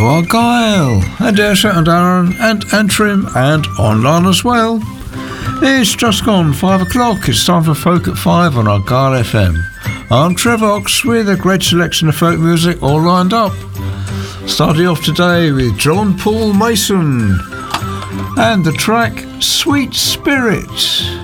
Argyle, and Ayrshire and Arran and Antrim and online as well. It's just gone 5 o'clock. It's time for Folk at 5 on Argyle FM. I'm Trevox with a great selection of folk music all lined up. Starting off today with John Paul Mason and the track Sweet Spirit.